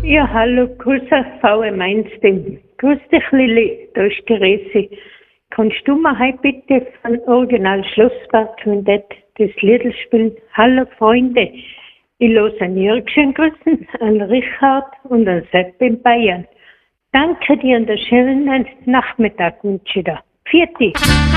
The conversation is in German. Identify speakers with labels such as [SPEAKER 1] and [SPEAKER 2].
[SPEAKER 1] Ja, hallo, grüß dich, VM Mainstein. Grüß dich, Lilly, da ist die Resi. Kannst du mir heute bitte von Original Schlossberg Quintett das Lied spielen? Hallo, Freunde. Ich los an Jürgchen grüßen, an Richard und an Sepp in Bayern. Danke dir und einen schönen Nachmittag wünsche ich dir. Vierte.